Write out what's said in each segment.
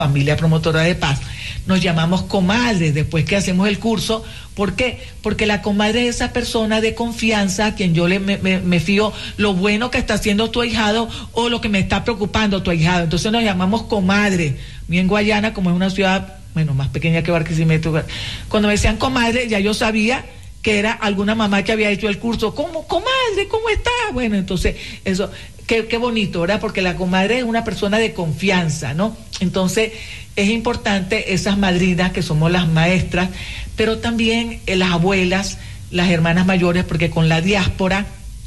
Familia Promotora de Paz, nos llamamos comadres después que hacemos el curso. ¿Por qué? Porque la comadre es esa persona de confianza a quien yo me fío lo bueno que está haciendo tu ahijado o lo que me está preocupando tu ahijado. Entonces nos llamamos comadre. Y en Guayana, como es una ciudad, bueno, más pequeña que Barquisimeto, cuando me decían comadre, ya yo sabía que era alguna mamá que había hecho el curso. ¿Cómo, comadre? ¿Cómo está? Bueno, entonces, eso... Qué bonito, ¿verdad? Porque la comadre es una persona de confianza, ¿no? Entonces, es importante esas madrinas que somos las maestras, pero también las abuelas, las hermanas mayores, porque con la diáspora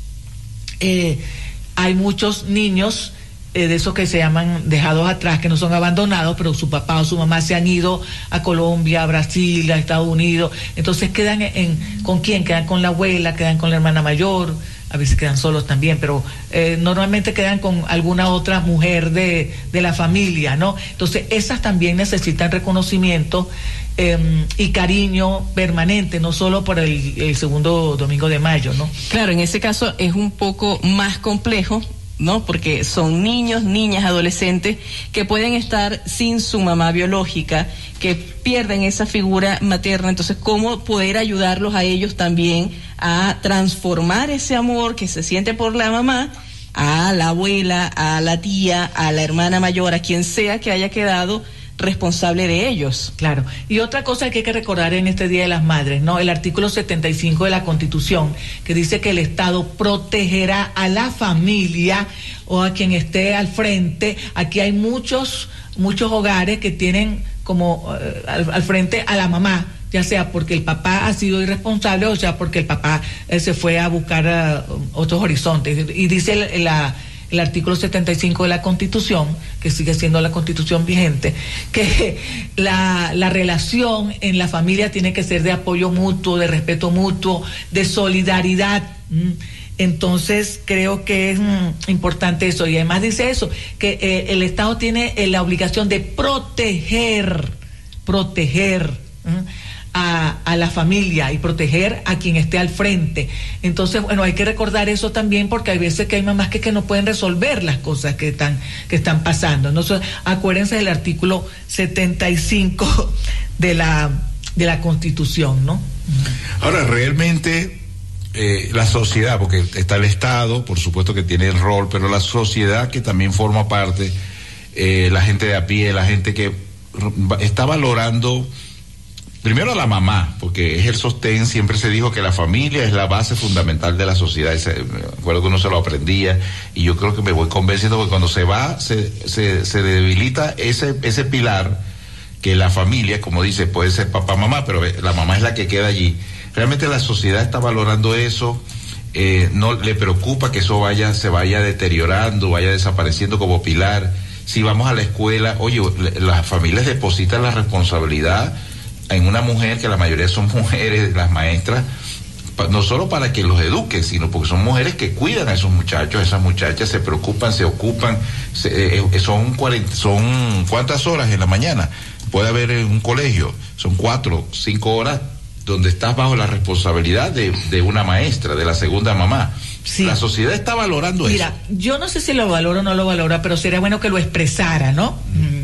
hay muchos niños de esos que se llaman dejados atrás, que no son abandonados, pero su papá o su mamá se han ido a Colombia, a Brasil, a Estados Unidos. Entonces quedan ¿con quién? Quedan con la abuela, quedan con la hermana mayor, a veces quedan solos también, pero normalmente quedan con alguna otra mujer de la familia, ¿no? Entonces esas también necesitan reconocimiento y cariño permanente, no solo por el segundo domingo de mayo, ¿no? Claro, en ese caso es un poco más complejo, ¿no? Porque son niños, niñas, adolescentes que pueden estar sin su mamá biológica, que pierden esa figura materna. Entonces, ¿cómo poder ayudarlos a ellos también a transformar ese amor que se siente por la mamá a la abuela, a la tía, a la hermana mayor, a quien sea que haya quedado responsable de ellos? Claro. Y otra cosa que hay que recordar en este Día de las Madres, ¿no? El artículo 75 de la Constitución, que dice que el Estado protegerá a la familia o a quien esté al frente. Aquí hay muchos hogares que tienen como al frente a la mamá, ya sea porque el papá ha sido irresponsable o sea porque el papá se fue a buscar otros horizontes. Y dice el artículo 75 de la Constitución, que sigue siendo la Constitución vigente, que la relación en la familia tiene que ser de apoyo mutuo, de respeto mutuo, de solidaridad. Entonces creo que es importante eso. Y además dice eso, que el Estado tiene la obligación de proteger a la familia y proteger a quien esté al frente. Entonces, bueno, hay que recordar eso también, porque hay veces que hay mamás que no pueden resolver las cosas que están pasando. Entonces, acuérdense del artículo 75 de la Constitución, ¿no? Ahora, realmente la sociedad, porque está el Estado, por supuesto que tiene el rol, pero la sociedad que también forma parte, la gente de a pie, la gente que está valorando primero a la mamá, porque es el sostén. Siempre se dijo que la familia es la base fundamental de la sociedad. Me acuerdo que uno se lo aprendía, y yo creo que me voy convenciendo, porque cuando se va, se debilita ese pilar, que la familia, como dice, puede ser papá, mamá, pero la mamá es la que queda allí. Realmente la sociedad está valorando eso, no le preocupa que eso se vaya deteriorando, vaya desapareciendo como pilar. Si vamos a la escuela, oye, las familias depositan la responsabilidad en una mujer, que la mayoría son mujeres, las maestras, no solo para que los eduquen, sino porque son mujeres que cuidan a esos muchachos, esas muchachas se preocupan, se ocupan, son ¿cuántas horas en la mañana? Puede haber en un colegio, son 4, 5 horas donde estás bajo la responsabilidad de una maestra, de la segunda mamá. Sí. La sociedad está valorando eso. Mira, yo no sé si lo valora o no lo valora, pero sería bueno que lo expresara, ¿no?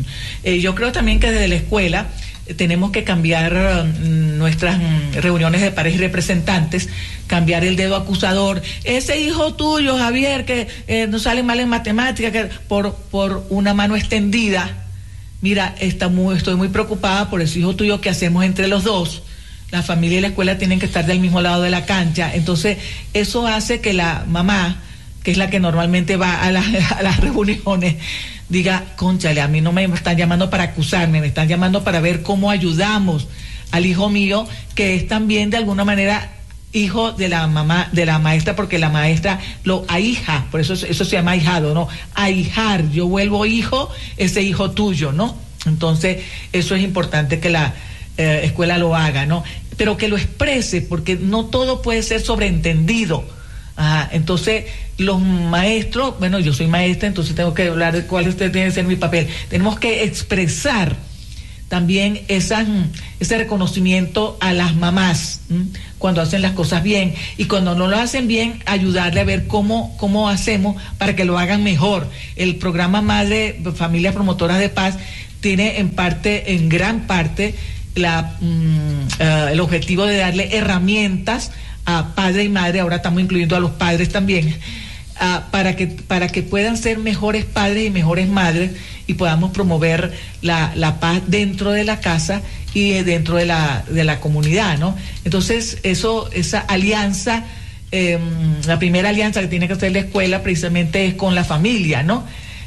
Yo creo también que desde la escuela tenemos que cambiar nuestras reuniones de pares y representantes, cambiar el dedo acusador. Ese hijo tuyo, Javier, que no sale mal en matemáticas, que por una mano extendida. Mira, estoy muy preocupada por ese hijo tuyo, que hacemos entre los dos. La familia y la escuela tienen que estar del mismo lado de la cancha. Entonces, eso hace que la mamá, que es la que normalmente va a las reuniones, diga, cónchale, a mí no me están llamando para acusarme, me están llamando para ver cómo ayudamos al hijo mío, que es también de alguna manera hijo de la mamá, de la maestra, porque la maestra lo ahija, por eso se llama ahijado, ¿no? Ahijar, yo vuelvo hijo, ese hijo tuyo, ¿no? Entonces, eso es importante que la escuela lo haga, ¿no? Pero que lo exprese, porque no todo puede ser sobreentendido. Entonces, los maestros, bueno, yo soy maestra, entonces tengo que hablar de cuál tiene que ser mi papel. Tenemos que expresar también ese reconocimiento a las mamás cuando hacen las cosas bien, y cuando no lo hacen bien, ayudarle a ver cómo hacemos para que lo hagan mejor. El programa Madre Familias Promotoras de Paz tiene en gran parte, el objetivo de darle herramientas a padre y madre, ahora estamos incluyendo a los padres también, para que puedan ser mejores padres y mejores madres y podamos promover la paz dentro de la casa y dentro de la comunidad, ¿no? Entonces, esa alianza, la primera alianza que tiene que hacer la escuela precisamente es con la familia, ¿no?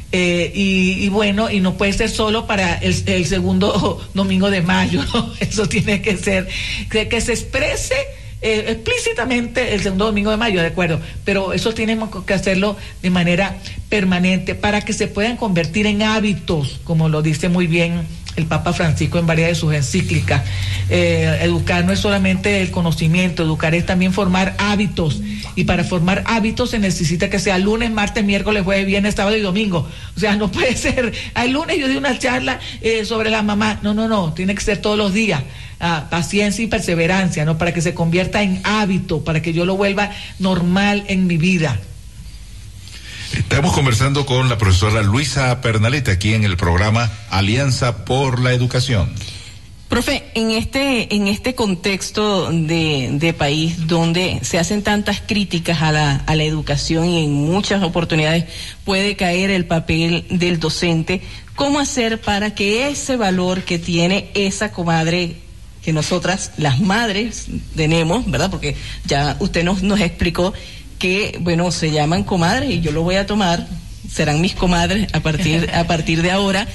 Y bueno, y no puede ser solo para el segundo domingo de mayo, ¿no? Eso tiene que ser, que se exprese explícitamente el segundo domingo de mayo, de acuerdo, pero eso tenemos que hacerlo de manera permanente para que se puedan convertir en hábitos, como lo dice muy bien el Papa Francisco en varias de sus encíclicas. Educar no es solamente el conocimiento, educar es también formar hábitos, y para formar hábitos se necesita que sea lunes, martes, miércoles, jueves, viernes, sábado y domingo. O sea, no puede ser, el lunes yo di una charla sobre la mamá, no, tiene que ser todos los días. Paciencia y perseverancia, ¿no? Para que se convierta en hábito, para que yo lo vuelva normal en mi vida. Estamos conversando con la profesora Luisa Pernalete aquí en el programa Alianza por la Educación. Profe, en este contexto de país donde se hacen tantas críticas a la educación y en muchas oportunidades puede caer el papel del docente, ¿cómo hacer para que ese valor que tiene esa comadre que nosotras, las madres, tenemos, ¿verdad? Porque ya usted nos explicó que, bueno, se llaman comadres y yo lo voy a tomar, serán mis comadres a partir de ahora.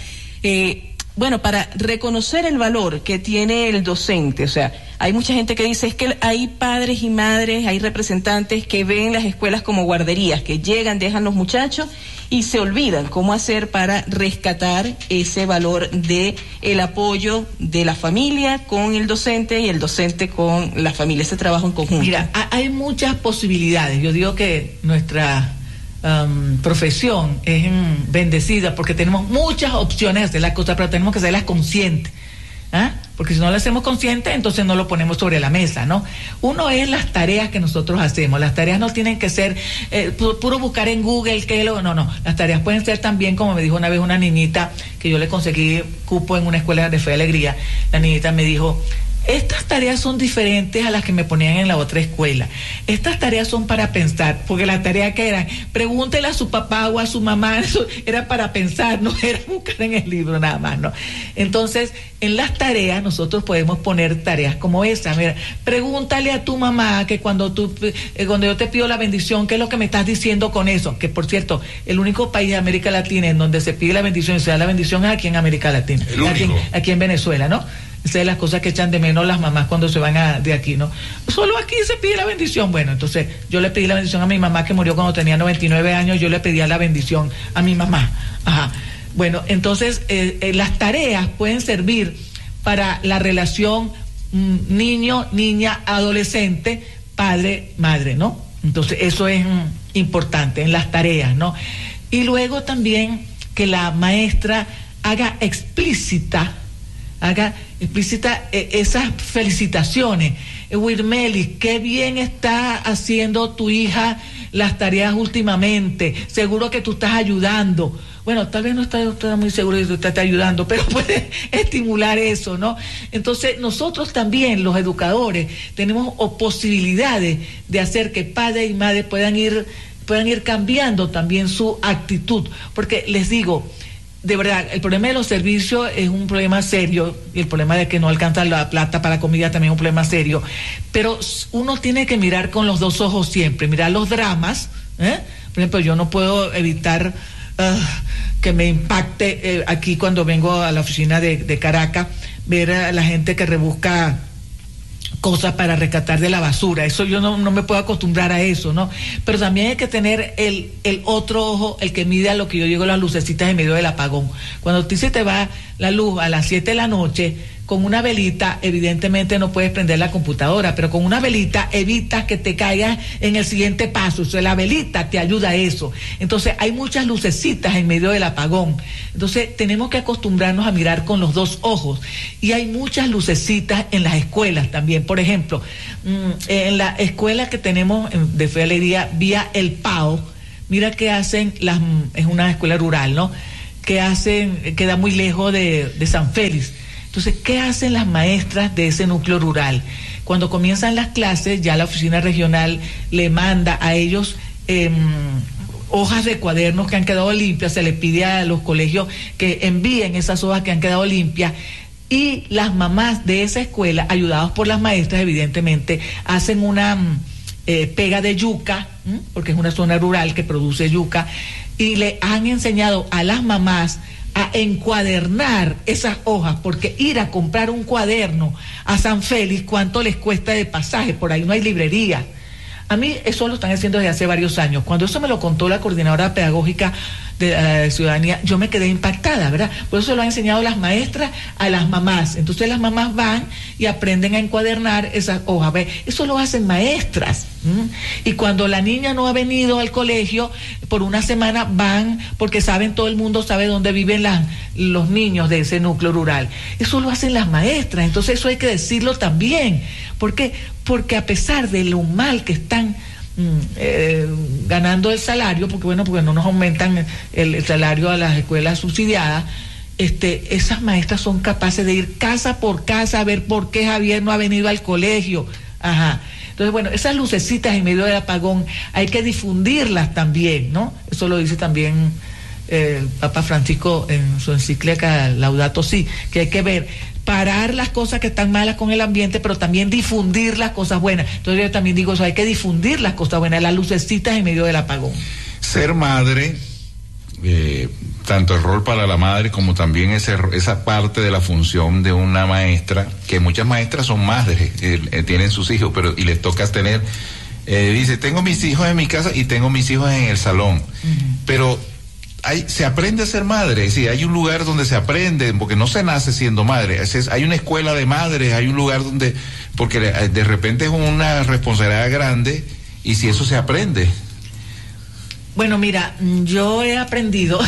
Bueno, para reconocer el valor que tiene el docente, o sea, hay mucha gente que dice, es que hay padres y madres, hay representantes que ven las escuelas como guarderías, que llegan, dejan los muchachos y se olvidan cómo hacer para rescatar ese valor de el apoyo de la familia con el docente y el docente con la familia, ese trabajo en conjunto. Mira, hay muchas posibilidades. Yo digo que nuestra profesión es bendecida porque tenemos muchas opciones de hacer las cosas, pero tenemos que hacerlas conscientes, porque si no las hacemos conscientes, entonces no lo ponemos sobre la mesa, ¿no? Uno es las tareas que nosotros hacemos. Las tareas no tienen que ser puro buscar en Google no, las tareas pueden ser también, como me dijo una vez una niñita que yo le conseguí cupo en una escuela de Fe y Alegría. La niñita me dijo: estas tareas son diferentes a las que me ponían en la otra escuela. Estas tareas son para pensar, porque la tarea que era, pregúntele a su papá o a su mamá, eso era para pensar, no era buscar en el libro nada más, ¿no? Entonces, en las tareas nosotros podemos poner tareas como esa. Mira, pregúntale a tu mamá que cuando yo te pido la bendición, ¿qué es lo que me estás diciendo con eso? Que, por cierto, el único país de América Latina en donde se pide la bendición y se da la bendición es aquí en América Latina. Aquí en Venezuela, ¿no? Esas son las cosas que echan de menos las mamás cuando se van de aquí, ¿no? Solo aquí se pide la bendición. Bueno, entonces yo le pedí la bendición a mi mamá que murió cuando tenía 99 años, yo le pedía la bendición a mi mamá. Ajá. Bueno, entonces las tareas pueden servir para la relación niño, niña, adolescente, padre, madre, ¿no? Entonces eso es importante en las tareas, ¿no? Y luego también que la maestra haga explícita esas felicitaciones. Wirmeli, qué bien está haciendo tu hija las tareas últimamente, seguro que tú estás ayudando. Bueno, tal vez no está muy seguro de que tú estás ayudando, pero puede estimular eso, ¿no? Entonces nosotros también, los educadores, tenemos posibilidades de hacer que padre y madre puedan ir cambiando también su actitud, porque les digo, de verdad, el problema de los servicios es un problema serio, y el problema de que no alcanzan la plata para la comida también es un problema serio, pero uno tiene que mirar con los dos ojos siempre, mirar los dramas, Por ejemplo, yo no puedo evitar que me impacte aquí cuando vengo a la oficina de Caracas, ver a la gente que rebusca cosas para rescatar de la basura. Eso yo no me puedo acostumbrar a eso, ¿no? Pero también hay que tener el otro ojo, el que mide a lo que yo digo las lucecitas en medio del apagón. Cuando a ti se te va la luz a las 7 de la noche, con una velita, evidentemente no puedes prender la computadora, pero con una velita evitas que te caigas en el siguiente paso. O sea, la velita te ayuda a eso. Entonces, hay muchas lucecitas en medio del apagón. Entonces, tenemos que acostumbrarnos a mirar con los dos ojos. Y hay muchas lucecitas en las escuelas también. Por ejemplo, en la escuela que tenemos de Fe y Alegría, vía el PAO, mira que hacen es una escuela rural, ¿no? queda muy lejos de San Félix. Entonces, ¿qué hacen las maestras de ese núcleo rural? Cuando comienzan las clases, ya la oficina regional le manda a ellos hojas de cuadernos que han quedado limpias, se les pide a los colegios que envíen esas hojas que han quedado limpias, y las mamás de esa escuela, ayudados por las maestras, evidentemente, hacen una pega de yuca, porque es una zona rural que produce yuca, y le han enseñado a las mamás a encuadernar esas hojas, porque ir a comprar un cuaderno a San Félix, ¿cuánto les cuesta de pasaje? Por ahí no hay librería. A mí eso lo están haciendo desde hace varios años. Cuando eso me lo contó la coordinadora pedagógica de ciudadanía, yo me quedé impactada, ¿verdad? Por eso lo han enseñado las maestras a las mamás. Entonces las mamás van y aprenden a encuadernar esas hojas. ¿Ve? Eso lo hacen maestras. Y cuando la niña no ha venido al colegio, por una semana van, porque saben, todo el mundo sabe dónde viven los niños de ese núcleo rural. Eso lo hacen las maestras. Entonces eso hay que decirlo también. ¿Por qué? Porque a pesar de lo mal que están ganando el salario, porque no nos aumentan el salario a las escuelas subsidiadas, esas maestras son capaces de ir casa por casa a ver por qué Javier no ha venido al colegio. Ajá. Entonces, esas lucecitas en medio del apagón hay que difundirlas también, ¿no? Eso lo dice también el Papa Francisco en su encíclica Laudato Si, que hay que parar las cosas que están malas con el ambiente, pero también difundir las cosas buenas. Entonces yo también digo eso, hay que difundir las cosas buenas, las lucecitas en medio del apagón. Ser madre, tanto el rol para la madre como también esa parte de la función de una maestra, que muchas maestras son madres, tienen sus hijos, y les toca tener, dice, tengo mis hijos en mi casa y tengo mis hijos en el salón, pero se aprende a ser madre, es decir, hay un lugar donde se aprende, porque no se nace siendo madre, hay una escuela de madres, hay un lugar donde, porque de repente es una responsabilidad grande, y si eso se aprende. Bueno, mira, yo he aprendido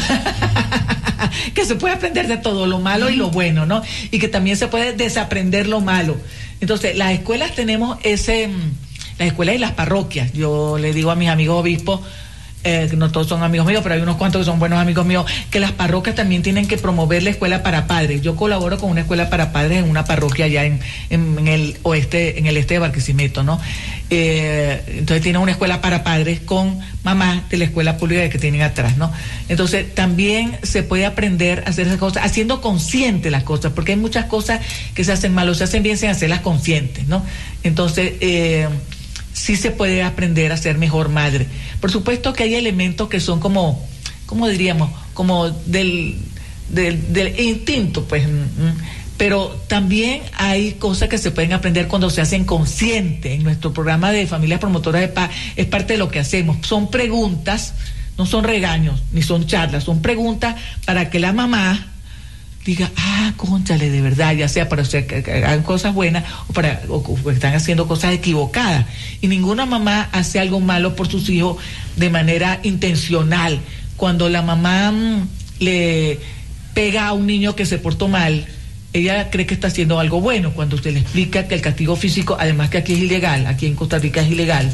que se puede aprender de todo, lo malo y lo bueno, ¿no? Y que también se puede desaprender lo malo. Entonces, las escuelas tenemos las escuelas y las parroquias. Yo le digo a mis amigos obispos, no todos son amigos míos, pero hay unos cuantos que son buenos amigos míos, que las parroquias también tienen que promover la escuela para padres. Yo colaboro con una escuela para padres en una parroquia allá en el oeste, en el este de Barquisimeto, ¿no? Entonces tienen una escuela para padres con mamás de la escuela pública que tienen atrás, ¿no? Entonces también se puede aprender a hacer esas cosas, haciendo conscientes las cosas, porque hay muchas cosas que se hacen mal o se hacen bien sin hacerlas conscientes, ¿no? Entonces, sí se puede aprender a ser mejor madre. Por supuesto que hay elementos que son como diríamos, como del instinto, pues, pero también hay cosas que se pueden aprender cuando se hacen conscientes. En nuestro programa de Familias Promotoras de Paz es parte de lo que hacemos. Son preguntas, no son regaños, ni son charlas, son preguntas para que la mamá diga, cónchale, de verdad, ya sea para que hagan cosas buenas o están haciendo cosas equivocadas. Y ninguna mamá hace algo malo por sus hijos de manera intencional. Cuando la mamá le pega a un niño que se portó mal, ella cree que está haciendo algo bueno. Cuando usted le explica que el castigo físico, además que aquí es ilegal, aquí en Costa Rica es ilegal,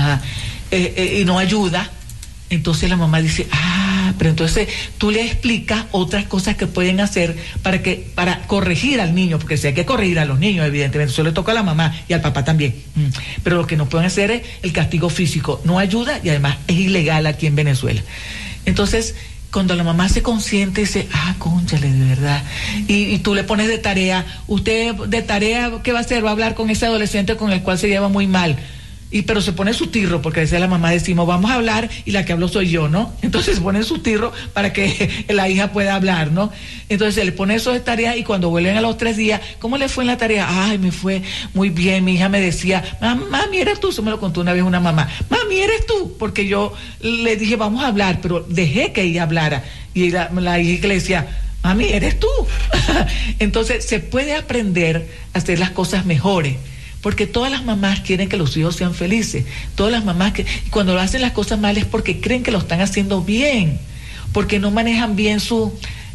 y no ayuda, entonces la mamá dice, pero entonces tú le explicas otras cosas que pueden hacer para corregir al niño, porque si hay que corregir a los niños, evidentemente, eso le toca a la mamá y al papá también. Pero lo que no pueden hacer es el castigo físico, no ayuda y además es ilegal aquí en Venezuela. Entonces, cuando la mamá se consciente dice, cónchale, de verdad, y tú le pones de tarea, usted de tarea, ¿qué va a hacer? Va a hablar con ese adolescente con el cual se lleva muy mal. Pero se pone su tirro, porque a veces la mamá decimos, vamos a hablar, y la que hablo soy yo, ¿no? Entonces se pone su tirro para que la hija pueda hablar, ¿no? Entonces se le pone eso de tarea, y cuando vuelven a los 3 días, ¿cómo le fue en la tarea? Me fue muy bien, mi hija me decía, mami, eres tú, eso me lo contó una vez una mamá, mami, eres tú, porque yo le dije, vamos a hablar, pero dejé que ella hablara, y la hija que le decía, mami, eres tú. Entonces se puede aprender a hacer las cosas mejores, porque todas las mamás quieren que los hijos sean felices. Todas las mamás cuando lo hacen las cosas mal es porque creen que lo están haciendo bien, porque no manejan bien sus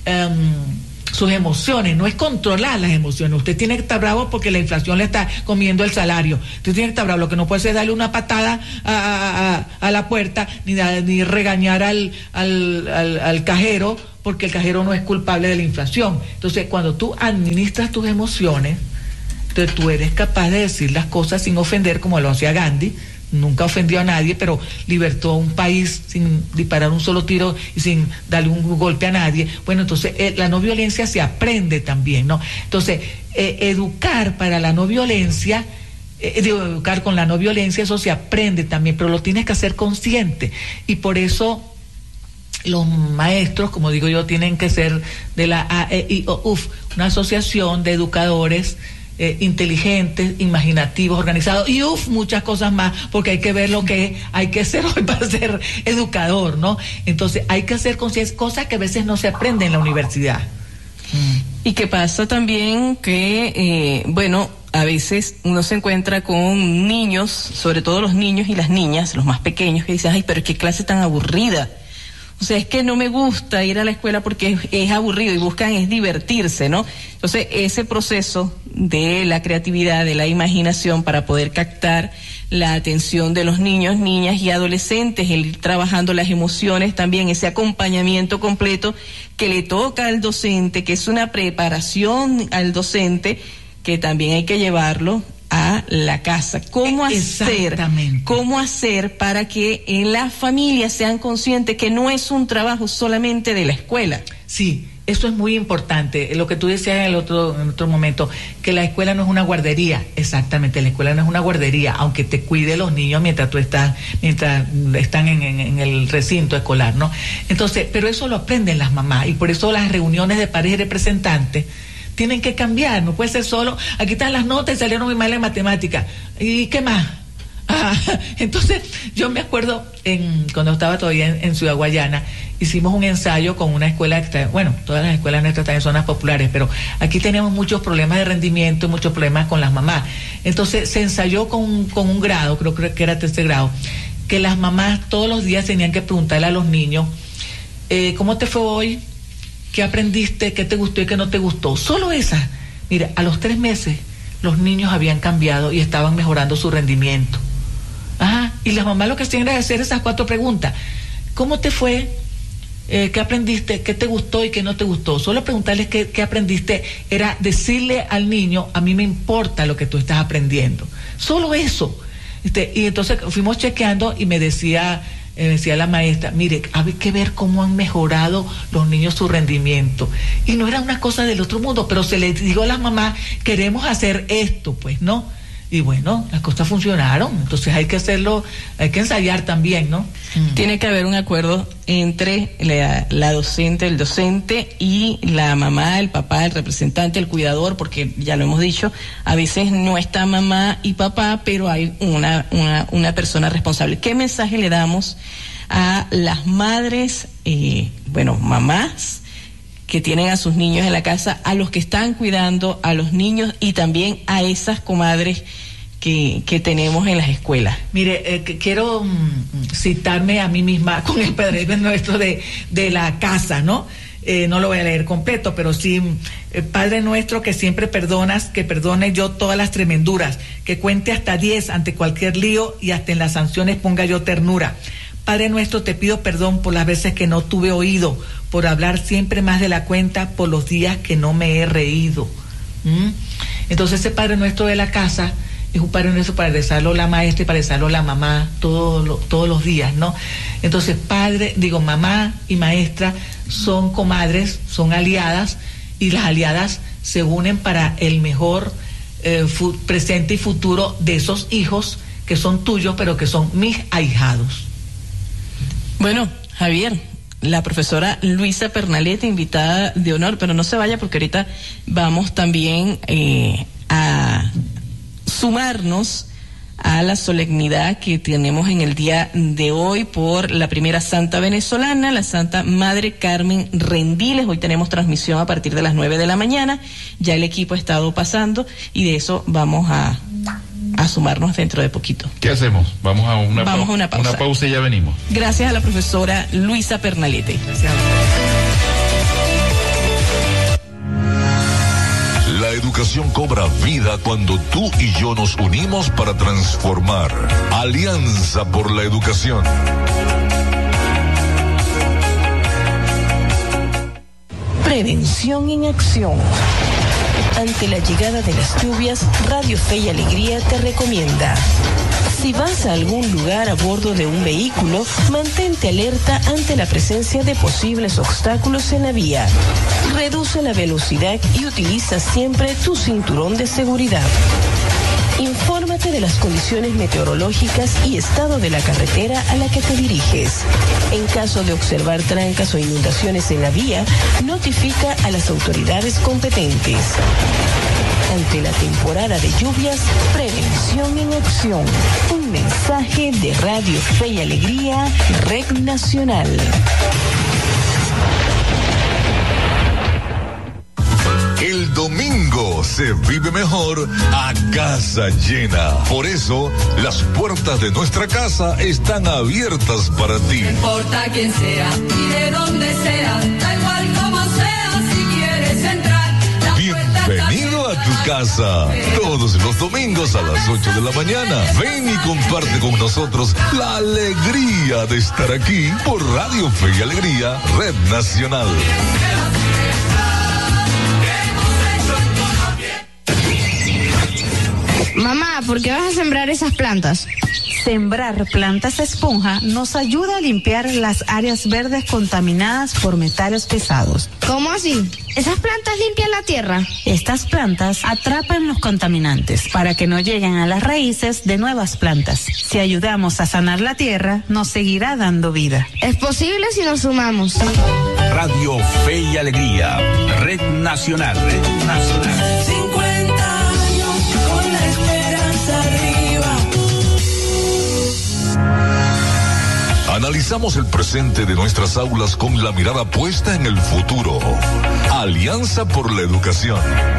emociones. No es controlar las emociones. Usted tiene que estar bravo porque la inflación le está comiendo el salario. Usted tiene que estar bravo. Lo que no puede ser darle una patada a la puerta, ni regañar al cajero porque el cajero no es culpable de la inflación. Entonces, cuando tú administras tus emociones, entonces tú eres capaz de decir las cosas sin ofender, como lo hacía Gandhi. Nunca ofendió a nadie, pero libertó un país sin disparar un solo tiro y sin darle un golpe a nadie. Bueno, entonces la no violencia se aprende también, ¿no? Entonces, educar para la no violencia, educar con la no violencia, eso se aprende también, pero lo tienes que hacer consciente. Y por eso los maestros, como digo yo, tienen que ser de la AEIOUF, una asociación de educadores inteligentes, imaginativos, organizados y muchas cosas más, porque hay que ver lo que hay que ser hoy para ser educador, ¿no? Entonces hay que hacer conciencia, cosas que a veces no se aprenden en la universidad. Y que pasa también que, a veces uno se encuentra con niños, sobre todo los niños y las niñas, los más pequeños, que dicen, ay, pero qué clase tan aburrida. O sea, es que no me gusta ir a la escuela porque es aburrido y buscan es divertirse, ¿no? Entonces, ese proceso de la creatividad, de la imaginación para poder captar la atención de los niños, niñas y adolescentes, el ir trabajando las emociones también, ese acompañamiento completo que le toca al docente, que es una preparación al docente, que también hay que llevarlo a la casa. ¿Cómo hacer para que en las familias sean conscientes que no es un trabajo solamente de la escuela? Sí, eso es muy importante. Lo que tú decías en otro momento, que la escuela no es una guardería. Exactamente, la escuela no es una guardería, aunque te cuide los niños mientras están en el recinto escolar, ¿no? Entonces, pero eso lo aprenden las mamás, y por eso las reuniones de padres y representantes tienen que cambiar, no puede ser solo, aquí están las notas y salieron muy mal en matemáticas, ¿y qué más? Entonces, yo me acuerdo cuando estaba todavía en Ciudad Guayana, hicimos un ensayo con una escuela, todas las escuelas nuestras están en zonas populares, pero aquí teníamos muchos problemas de rendimiento y muchos problemas con las mamás. Entonces, se ensayó con un grado, creo que era 3º grado, que las mamás todos los días tenían que preguntarle a los niños, ¿cómo te fue hoy? ¿Qué aprendiste? ¿Qué te gustó y qué no te gustó? Solo esa. Mira, a los 3 meses los niños habían cambiado y estaban mejorando su rendimiento. Y las mamás lo que hacían era hacer esas 4 preguntas. ¿Cómo te fue? ¿Qué aprendiste? ¿Qué te gustó y qué no te gustó? Solo preguntarles qué aprendiste era decirle al niño, a mí me importa lo que tú estás aprendiendo. Solo eso. Y entonces fuimos chequeando y me decía la maestra, mire, hay que ver cómo han mejorado los niños su rendimiento. Y no era una cosa del otro mundo, pero se les dijo a las mamás, queremos hacer esto, pues, ¿no? Y bueno, las cosas funcionaron, entonces hay que hacerlo, hay que ensayar también, ¿no? Tiene que haber un acuerdo entre la docente, el docente y la mamá, el papá, el representante, el cuidador, porque ya lo hemos dicho, a veces no está mamá y papá, pero hay una persona responsable. ¿Qué mensaje le damos a las madres, mamás, que tienen a sus niños en la casa, a los que están cuidando a los niños y también a esas comadres que tenemos en las escuelas? Mire, quiero citarme a mí misma con el Padre Nuestro de la casa, ¿no? No lo voy a leer completo, pero sí, Padre nuestro que siempre perdonas, que perdone yo todas las tremenduras, que cuente hasta 10 ante cualquier lío y hasta en las sanciones ponga yo ternura. Padre nuestro, te pido perdón por las veces que no tuve oído, por hablar siempre más de la cuenta, por los días que no me he reído. Entonces ese Padre nuestro de la casa es un Padre nuestro para rezarlo la maestra y para rezarlo la mamá todos los días, ¿no? Entonces mamá y maestra son comadres, son aliadas, y las aliadas se unen para el mejor presente y futuro de esos hijos que son tuyos, pero que son mis ahijados. Bueno, Javier, la profesora Luisa Pernalete, invitada de honor, pero no se vaya porque ahorita vamos también a sumarnos a la solemnidad que tenemos en el día de hoy por la primera santa venezolana, la Santa Madre Carmen Rendiles. Hoy tenemos transmisión a partir de las 9 de la mañana, ya el equipo ha estado pasando y de eso vamos a sumarnos dentro de poquito. ¿Qué hacemos? Vamos a una pausa. Una pausa y ya venimos. Gracias a la profesora Luisa Pernalete. Gracias. La educación cobra vida cuando tú y yo nos unimos para transformar. Alianza por la Educación. Prevención en acción. Ante la llegada de las lluvias, Radio Fe y Alegría te recomienda: si vas a algún lugar a bordo de un vehículo, mantente alerta ante la presencia de posibles obstáculos en la vía. Reduce la velocidad y utiliza siempre tu cinturón de seguridad. Infórmate de las condiciones meteorológicas y estado de la carretera a la que te diriges. En caso de observar trancas o inundaciones en la vía, notifica a las autoridades competentes. Ante la temporada de lluvias, prevención en acción. Un mensaje de Radio Fe y Alegría, Red Nacional. El domingo se vive mejor a casa llena. Por eso, las puertas de nuestra casa están abiertas para ti. No importa quién sea y de dónde sea, da igual como sea, si quieres entrar. Bienvenido a tu casa. Todos los domingos a las 8 de la mañana. Ven y comparte con nosotros la alegría de estar aquí por Radio Fe y Alegría, Red Nacional. Mamá, ¿por qué vas a sembrar esas plantas? Sembrar plantas esponja nos ayuda a limpiar las áreas verdes contaminadas por metales pesados. ¿Cómo así? ¿Esas plantas limpian la tierra? Estas plantas atrapan los contaminantes para que no lleguen a las raíces de nuevas plantas. Si ayudamos a sanar la tierra, nos seguirá dando vida. ¿Es posible si nos sumamos? Radio Fe y Alegría, Red Nacional. Red Nacional. 50 años con la esperanza arriba. Analizamos el presente de nuestras aulas con la mirada puesta en el futuro. Alianza por la Educación.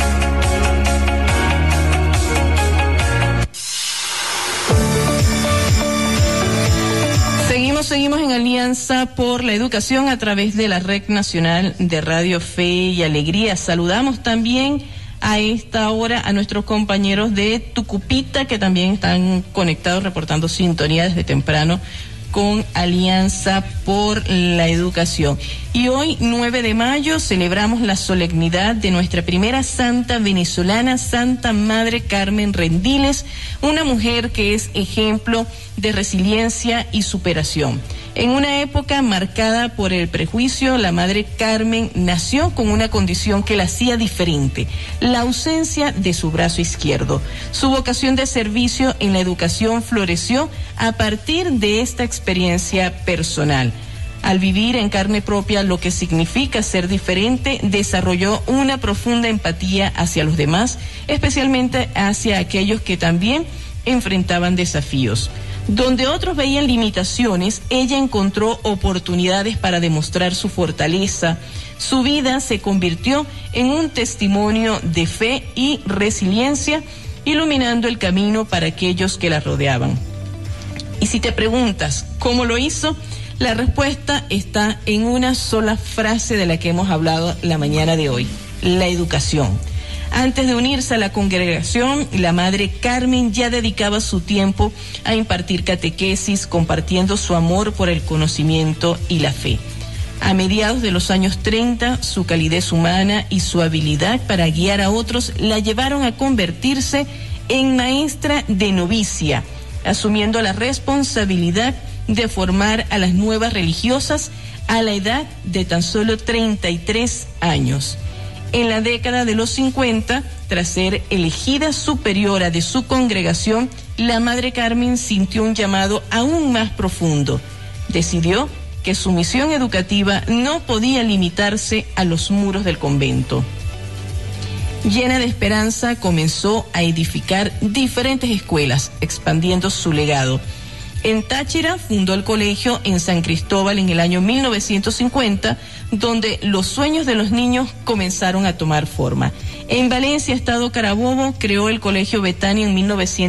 Seguimos en Alianza por la Educación a través de la Red Nacional de Radio Fe y Alegría. Saludamos también a esta hora a nuestros compañeros de Tucupita, que también están conectados, reportando sintonía desde temprano con Alianza por la Educación. Y hoy, 9 de mayo, celebramos la solemnidad de nuestra primera santa venezolana, Santa Madre Carmen Rendiles, una mujer que es ejemplo de resiliencia y superación. En una época marcada por el prejuicio, la Madre Carmen nació con una condición que la hacía diferente: la ausencia de su brazo izquierdo. Su vocación de servicio en la educación floreció a partir de esta experiencia personal. Al vivir en carne propia lo que significa ser diferente, desarrolló una profunda empatía hacia los demás, especialmente hacia aquellos que también enfrentaban desafíos. Donde otros veían limitaciones, ella encontró oportunidades para demostrar su fortaleza. Su vida se convirtió en un testimonio de fe y resiliencia, iluminando el camino para aquellos que la rodeaban. Y si te preguntas cómo lo hizo, la respuesta está en una sola frase de la que hemos hablado la mañana de hoy: la educación. Antes de unirse a la congregación, la Madre Carmen ya dedicaba su tiempo a impartir catequesis, compartiendo su amor por el conocimiento y la fe. A mediados de los años 30, su calidez humana y su habilidad para guiar a otros la llevaron a convertirse en maestra de novicia, asumiendo la responsabilidad de formar a las nuevas religiosas a la edad de tan solo 33 años. En la década de los 50, tras ser elegida superiora de su congregación, la Madre Carmen sintió un llamado aún más profundo. Decidió que su misión educativa no podía limitarse a los muros del convento. Llena de esperanza, comenzó a edificar diferentes escuelas, expandiendo su legado. En Táchira fundó el colegio en San Cristóbal en el año 1950, donde los sueños de los niños comenzaron a tomar forma. En Valencia, Estado Carabobo, creó el colegio Betania en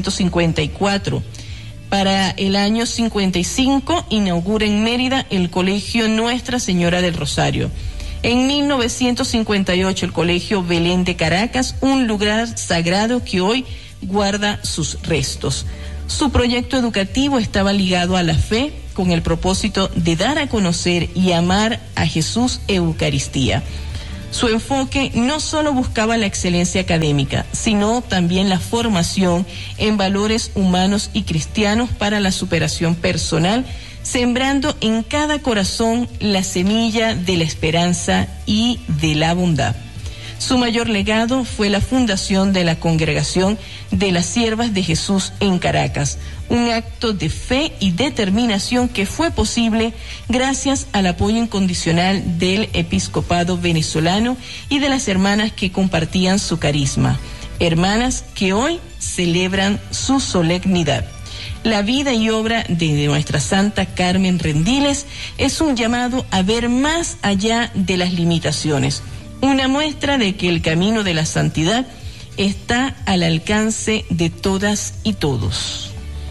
1954. Para el año 55, inaugura en Mérida el colegio Nuestra Señora del Rosario. En 1958, el colegio Belén de Caracas, un lugar sagrado que hoy guarda sus restos. Su proyecto educativo estaba ligado a la fe, con el propósito de dar a conocer y amar a Jesús Eucaristía. Su enfoque no solo buscaba la excelencia académica, sino también la formación en valores humanos y cristianos para la superación personal, sembrando en cada corazón la semilla de la esperanza y de la bondad. Su mayor legado fue la fundación de la Congregación de las Siervas de Jesús en Caracas, un acto de fe y determinación que fue posible gracias al apoyo incondicional del episcopado venezolano y de las hermanas que compartían su carisma, hermanas que hoy celebran su solemnidad. La vida y obra de nuestra Santa Carmen Rendiles es un llamado a ver más allá de las limitaciones, una muestra de que el camino de la santidad está al alcance de todas y todos.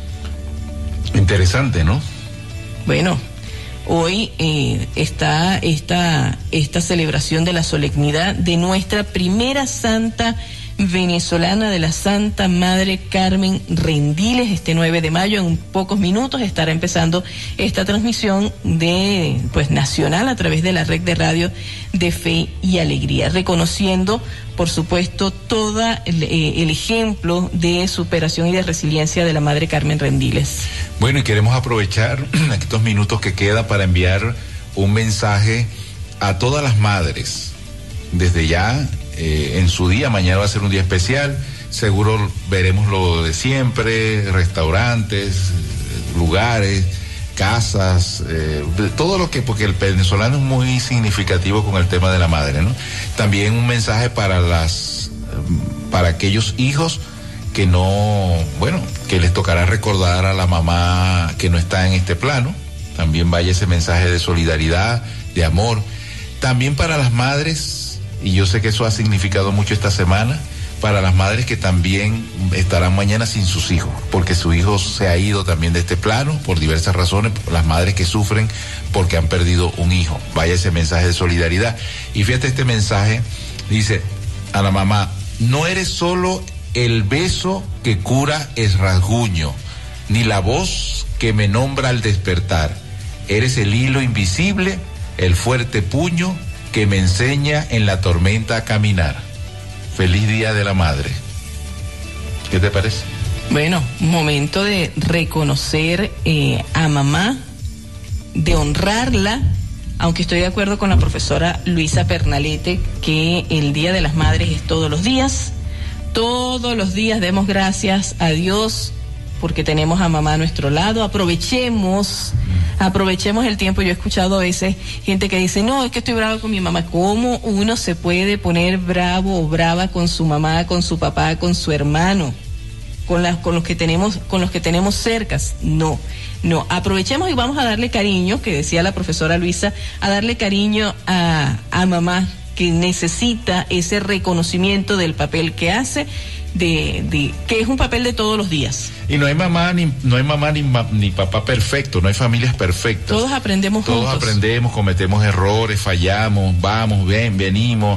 Interesante, ¿no? Bueno, hoy está esta celebración de la solemnidad de nuestra primera santa venezolana, de la Santa Madre Carmen Rendiles. Este 9 de mayo, en pocos minutos, estará empezando esta transmisión nacional a través de la red de radio de Fe y Alegría, reconociendo, por supuesto, todo el ejemplo de superación y de resiliencia de la Madre Carmen Rendiles. Bueno, y queremos aprovechar estos minutos que quedan para enviar un mensaje a todas las madres. Desde ya, en su día, mañana va a ser un día especial, seguro veremos lo de siempre, restaurantes, lugares, casas, todo lo que, porque el venezolano es muy significativo con el tema de la madre, ¿no? También un mensaje para aquellos hijos que que les tocará recordar a la mamá que no está en este plano. También vaya ese mensaje de solidaridad, de amor. También para las madres, y yo sé que eso ha significado mucho esta semana, para las madres que también estarán mañana sin sus hijos, porque su hijo se ha ido también de este plano por diversas razones, las madres que sufren porque han perdido un hijo. Vaya ese mensaje de solidaridad. Y fíjate, este mensaje dice a la mamá: no eres solo el beso que cura el rasguño, ni la voz que me nombra al despertar. Eres el hilo invisible, el fuerte puño que me enseña en la tormenta a caminar. Feliz Día de la Madre. ¿Qué te parece? Bueno, momento de reconocer a mamá, de honrarla, aunque estoy de acuerdo con la profesora Luisa Pernalete que el Día de las Madres es todos los días. Todos los días demos gracias a Dios porque tenemos a mamá a nuestro lado. Aprovechemos el tiempo. Yo he escuchado a veces gente que dice: no, es que estoy bravo con mi mamá. ¿Cómo uno se puede poner bravo o brava con su mamá, con su papá, con su hermano, con los que tenemos cercas? No, aprovechemos y vamos a darle cariño, que decía la profesora Luisa, a darle cariño a mamá, que necesita ese reconocimiento del papel que hace, que es un papel de todos los días. Y no hay mamá ni papá perfecto, no hay familias perfectas. Todos aprendemos juntos. Todos aprendemos, cometemos errores, fallamos, venimos.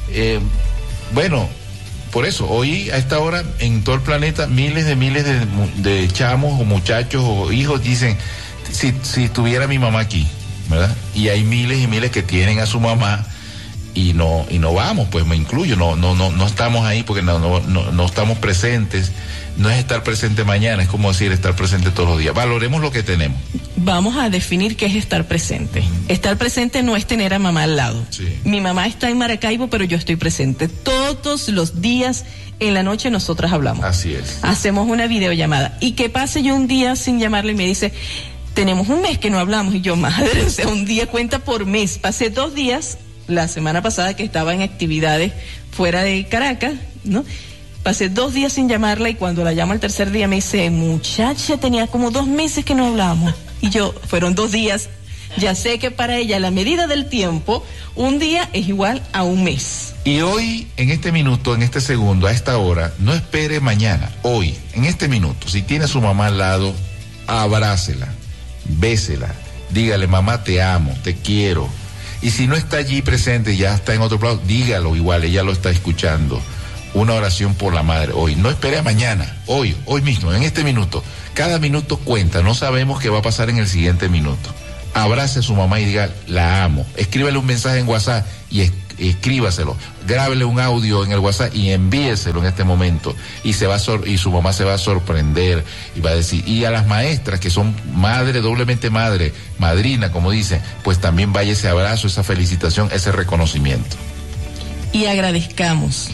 Por eso, hoy a esta hora en todo el planeta miles de chamos o muchachos o hijos dicen: si estuviera mi mamá aquí, ¿verdad? Y hay miles y miles que tienen a su mamá y no vamos, pues me incluyo, no estamos ahí porque no estamos presentes. No es estar presente mañana, es como decir estar presente todos los días. Valoremos lo que tenemos. Vamos a definir qué es estar presente. Estar presente no es tener a mamá al lado. Sí. Mi mamá está en Maracaibo, pero yo estoy presente. Todos los días en la noche nosotras hablamos. Así es. Hacemos una videollamada. Y que pase yo un día sin llamarle y me dice: tenemos un mes que no hablamos. Y yo: madre, o sea, un día cuenta por mes. Pasé 2 días la semana pasada que estaba en actividades fuera de Caracas, ¿no? Pasé 2 días sin llamarla y cuando la llamo el tercer día me dice: muchacha, tenía como 2 meses que no hablábamos. Y yo: fueron 2 días. Ya sé que para ella la medida del tiempo, un día es igual a un mes. Y hoy, en este minuto, en este segundo, a esta hora, no espere mañana. Hoy, en este minuto, si tiene a su mamá al lado, abrácela, bésela, dígale: mamá, te amo, te quiero. Y si no está allí presente, ya está en otro lado, dígalo igual, ella lo está escuchando. Una oración por la madre hoy. No espere a mañana, hoy mismo, en este minuto. Cada minuto cuenta, no sabemos qué va a pasar en el siguiente minuto. Abrace a su mamá y diga: la amo. Escríbele un mensaje en WhatsApp y escríbaselo, grábele un audio en el WhatsApp y envíeselo en este momento, y y su mamá se va a sorprender y va a decir, y a las maestras que son madre, doblemente madre, madrina, como dicen, pues también vaya ese abrazo, esa felicitación, ese reconocimiento. Y agradezcamos.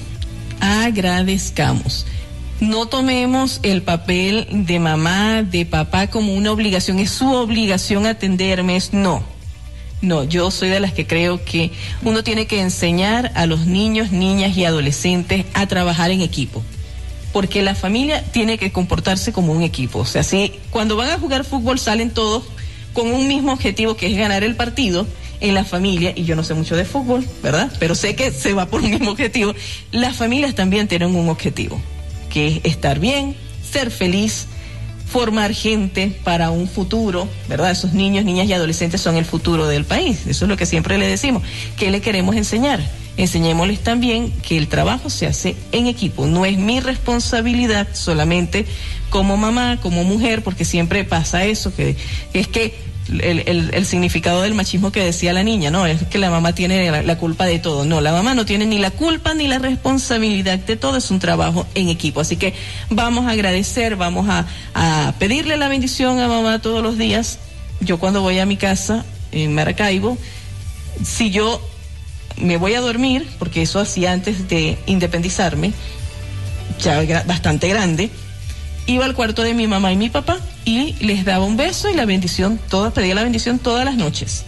No tomemos el papel de mamá, de papá como una obligación, es su obligación atenderme, No, yo soy de las que creo que uno tiene que enseñar a los niños, niñas y adolescentes a trabajar en equipo, porque la familia tiene que comportarse como un equipo. O sea, si cuando van a jugar fútbol salen todos con un mismo objetivo, que es ganar el partido, en la familia, y yo no sé mucho de fútbol, ¿verdad? Pero sé que se va por un mismo objetivo. Las familias también tienen un objetivo, que es estar bien, ser feliz, formar gente para un futuro, ¿verdad? Esos niños, niñas y adolescentes son el futuro del país. Eso es lo que siempre le decimos. ¿Qué le queremos enseñar? Enseñémosles también que el trabajo se hace en equipo. No es mi responsabilidad solamente como mamá, como mujer, porque siempre pasa eso, que es que el significado del machismo que decía la niña, ¿no? Es que la mamá tiene la culpa de todo. No, la mamá no tiene ni la culpa ni la responsabilidad de todo, es un trabajo en equipo. Así que vamos a agradecer, vamos a pedirle la bendición a mamá todos los días. Yo cuando voy a mi casa en Maracaibo, si yo me voy a dormir, porque eso hacía antes de independizarme, ya bastante grande, iba al cuarto de mi mamá y mi papá y les daba un beso y la bendición, pedía la bendición todas las noches.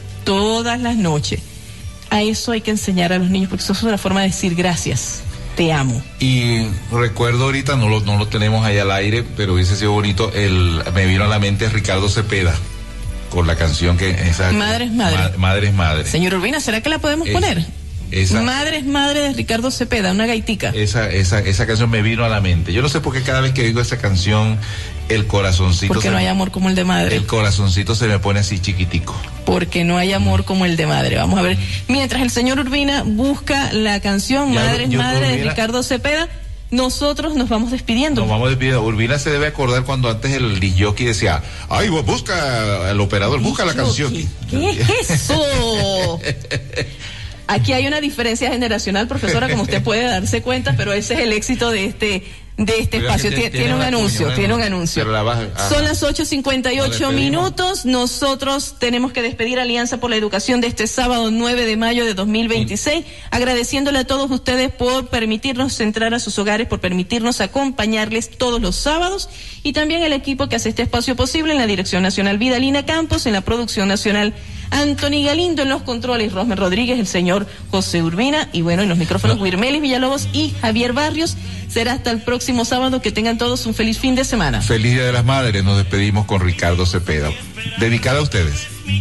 A eso hay que enseñar a los niños, porque eso es una forma de decir gracias, te amo. Y recuerdo ahorita, no lo tenemos ahí al aire, pero hubiese sido bonito, me vino a la mente Ricardo Cepeda, con la canción Madre es madre. Madre es madre. Señor Urbina, ¿será que la podemos poner? Madre es madre de Ricardo Cepeda, una gaitica. Esa canción me vino a la mente. Yo no sé por qué cada vez que digo esa canción, el corazoncito... Porque no hay amor como el de madre. El corazoncito se me pone así chiquitico. Porque no hay amor como el de madre. Vamos a ver. Mientras el señor Urbina busca la canción Madre es madre de Ricardo Cepeda, nosotros nos vamos despidiendo. Urbina se debe acordar cuando antes el disjockey decía, ay, busca el operador, busca la canción. ¿Qué es eso? Aquí hay una diferencia generacional, profesora, como usted puede darse cuenta, pero ese es el éxito de este espacio. Tiene un anuncio. Son las 8:58 minutos. Nosotros tenemos que despedir Alianza por la Educación de este sábado 9 de mayo de 2026, agradeciéndole a todos ustedes por permitirnos entrar a sus hogares, por permitirnos acompañarles todos los sábados, y también el equipo que hace este espacio posible, en la Dirección Nacional Vidalina Campos, en la Producción Nacional Anthony Galindo, en los controles Rosmer Rodríguez, el señor José Urbina, y bueno, en los micrófonos Wirmelis Villalobos y Javier Barrios. Será hasta el próximo sábado. Que tengan todos un feliz fin de semana. Feliz Día de las Madres. Nos despedimos con Ricardo Cepeda, dedicada a ustedes.